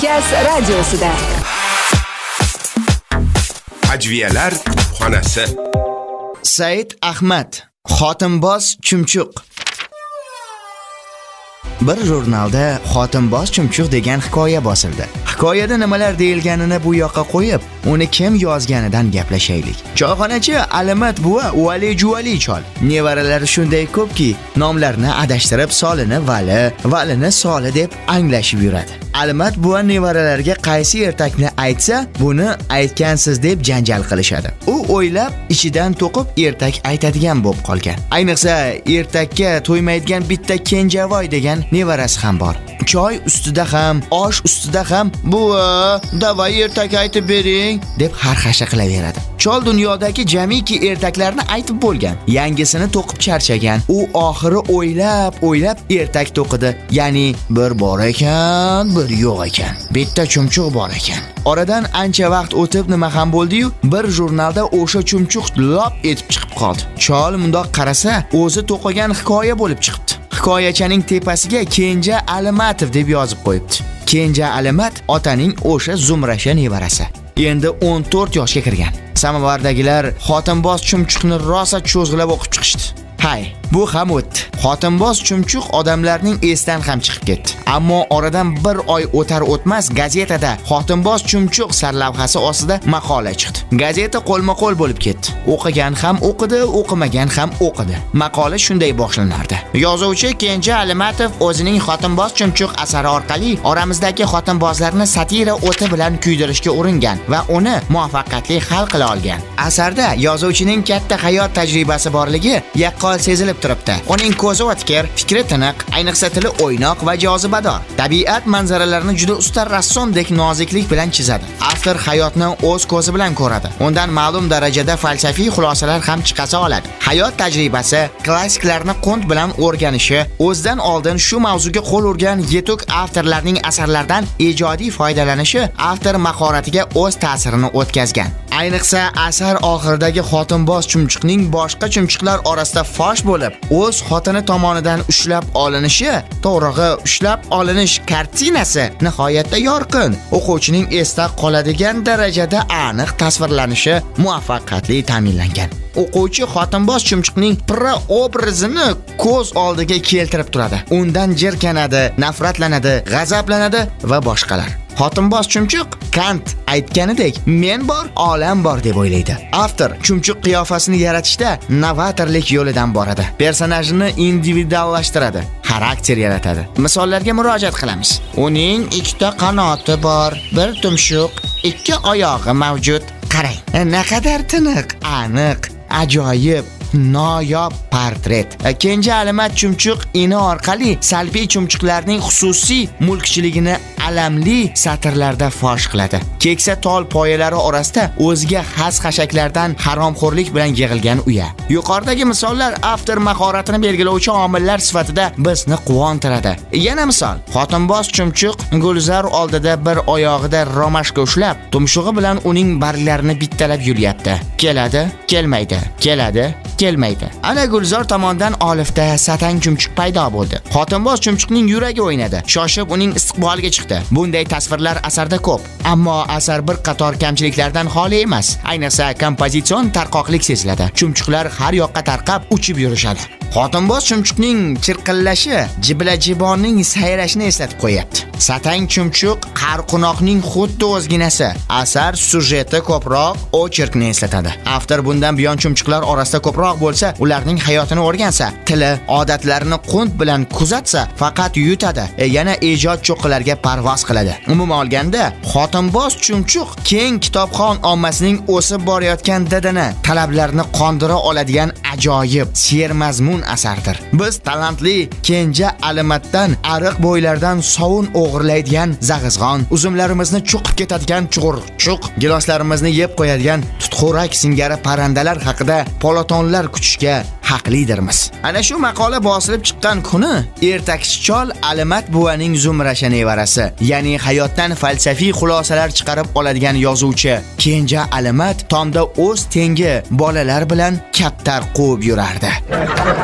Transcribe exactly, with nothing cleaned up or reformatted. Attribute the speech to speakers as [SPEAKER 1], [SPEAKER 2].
[SPEAKER 1] Gaz radiosida.
[SPEAKER 2] Ajviyalar xonasi.
[SPEAKER 3] Said Ahmad, xotinboz chumchuq. Bir jurnalda xotinboz chumchuq degan hikoya bosildi. Hikoyada nimalar deyilganini bu yoqqa qo'yib, uni kim yozganidan gaplashaylik. Choyxonachi Alimat buva Vali Juvali chol. Nevaralari shunday ko'pki, nomlarni adashtirib Solini Vali, Valini Soli deb anglashib yuradi. Alimat buva nevaralariga qaysi ertakni aytsa, buni aytgansiz deb janjal qilishadi. U o'ylab, ichidan to'qib ertak aytadigan bo'lib qolgan. Ayniqsa, ertakka to'ymaydigan bitta Kenjavoy degan nevarasi ham bor. Choy ustida ham, osh ustida ham "Buva, davay ertak aytib bering" deb harxasha qilaveradi. Chol dunyodagi jamiki ertaklarni aytib bo'lgan. Yangisini to'qib charchagan. U oxiri o'ylab, o'ylab ertak to'qidi. Ya'ni bir bor ekan, bir yo'q ekan. Bitta chumchuq bor ekan. Oradan ancha vaqt o'tib nima ham bo'ldi-yu, bir jurnalda o'sha chumchuq lop etib chiqib qoldi. Chol mundoq qarasa, o'zi to'qigan hikoya bo'lib chiqibdi. Hikoyachaning tepasiga Kenja Alimatov deb yozib qo'yibdi. Kenja Alimat otaning o'sha zumrasha nevarasi. Endi o'n to'rt yoshga kirgan. Samovardagilar xotinboz chumchuqni rosa cho'zg'ilab o'qib chiqishdi. Hay, bu ham o'tdi. Xotinboz chumchuq odamlarning esdan ham chiqib ketdi. Ammo oradan bir oy o'tar o'tmas gazetada xotinboz chumchuq sarlavhasi ostida maqola chiqdi. Gazeta qo'lma-qo'l bo'lib ketdi. O'qigan ham o'qidi, o'qimagan ham o'qidi. Maqola shunday boshlanardi. Yozuvchi Kenja Alimatov o'zining xotinboz chumchuq asari orqali oramizdagi xotinbozlarni satira o'ti bilan kuydirishga uringan va uni muvaffaqiyatli hal qila olgan. Asarda yozuvchining katta hayot tajribasi borligi yaqqol sezilib turibdi. Uning ko'zi o'tkir, fikri tiniq, ayniqsa tili o'ynoq va jozibador. Tabiat manzaralarini juda usta rassomdek noziklik bilan chizadi. Avtor hayotni o'z ko'zi bilan ko'radi. Undan ma'lum darajada falsafiy xulosalar ham chiqasa oladi. Hayot tajribasi, klassiklarni qunt bilan o'rganishi, o'zidan oldin shu mavzuga qo'l urgan yetuk avtorlarning asarlaridan ijodiy foydalanishi avtor mahoratiga o'z ta'sirini o'tkazgan. Ayniqsa asar oxiridagi xotinboz chumchuqning boshqa chumchuqlar orasida fosh bo'lib, o'z xotini tomonidan ushlab olinishi, to'g'rig'i ushlab olinish kartinasi nihoyatda yorqin, o'quvchining esda qoladigan darajada aniq tasvirlanishi muvaffaqiyatli ta'minlangan. O'quvchi xotinboz chumchuqning pira obrazini ko'z oldiga keltirib turadi. Undan jirkanadi, nafratlanadi, g'azablanadi va boshqalar. Xotinboz chumchuq Kant aytganidek, men bor, olam bor deb o'ylaydi. Avtor chumchuq qiyofasini yaratishda novatorlik yo'lidan boradi. Personajini individuallashtiradi, xarakter yaratadi. Misollarga murojaat qilamiz. Uning ikkita qanoti bor, bir tumshuq, ikki oyog'i mavjud. Qarang, naqadar tiniq, aniq, ajoyib, noyob portret. Kenja Alimat chumchuq ini orqali salbiy chumchuqlarning xususiy mulkchiligini alamli satrlarda fosh qiladi. Keksa tol poyalari orasida o'ziga xas xashaklardan haromxo'rlik bilan yig'ilgan uya. Yuqoridagi misollar avtor mahoratini belgilovchi omillar sifatida bizni quvontiradi. Yana misol, xotinboz chumchuq gulzar oldida bir oyog'ida romashka ushlab, tumshug'i bilan uning barglarini bittalab yulyapti. Keladi, kelmaydi, keladi, kelmaydi. Ana Gulzor tomonidan olifda satang chumchuq paydo bo'ldi. Xotinboz chumchuqning yuragi o'ynadi. Shoshib uning istiqboliga chiqdi. Bunday tasvirlar asarda ko'p. Ammo asar bir qator kamchiliklardan xoli emas. Ayniqsa kompozitsion tarqoqlik seziladi. Chumchuqlar har yoqqa tarqab uchib yurishadi. Xotinboz chumchuqning chirqillashi Jibla-jibonning sayrashini eslatib qo'yapti. Satang chumchuq qarqunoqning xuddi o'zginasi. Asar sujeti ko'proq ocherkni eslatadi. Avtor bundan buyon chumchuqlar orasida ko'proq bo'lsa, ularning hayotini o'rgansa, tili, odatlarini qunt bilan kuzatsa, faqat yutadi. E, yana ijod cho'qqilarga parvoz qiladi. Umuman olganda, xotinboz chumchuq keng kitobxon ommasining o'sib borayotgan didini, talablarini qondira oladigan ajoyib, sermazmun asardir. Biz talantli Kenja Alimatdan ariq bo'ylardan sovun o'g'irlaydigan zag'izg'on, uzumlarimizni cho'qib ketadigan chug'urchuq, giloslarimizni yeb qo'yadigan tutxo'rak singari parandalar haqida polatonlar kutishga haqlidirmiz. Ana shu maqola bosilib chiqqan kuni ertakchi chol Alimat buvaning zumrasha nevarasi, ya'ni hayotdan falsafiy xulosalar chiqarib oladigan yozuvchi Kenja Alimat tomda o'z tengi bolalar bilan kaptar quvib yurardi.